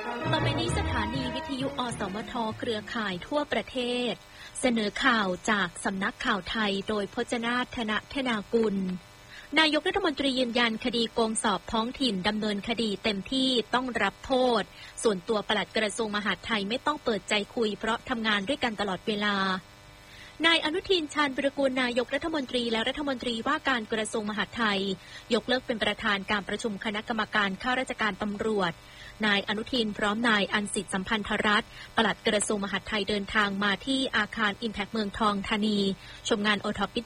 ต่อไปนี้สถานีวิทยุอสมทเครือข่ายทั่วประเทศเสนอข่าวจากสำนักข่าวไทยโดยพจนาถ ธนากุลนายกรัฐมนตรียืนยันคดีโกงสอบท้องถิ่นดำเนินคดีเต็มที่ต้องรับโทษส่วนตัวปลัดกระทรวงมหาดไทยไม่ต้องเปิดใจคุยเพราะทำงานด้วยกันตลอดเวลานายอนุทินชาญวิรากูลนายกรัฐมนตรีและรัฐมนตรีว่าการกระทรวงมหาดไทยยกเลิกเป็นประธานการประชุมคณะกรรมการข้าราชการตำรวจนายอนุทินพร้อมนายอันสิทธิ์สัมพันธรัตน์ปลัดกระทรวงมหาดไทยเดินทางมาที่อาคาร Impact เมืองทองธานีชมงาน OTOP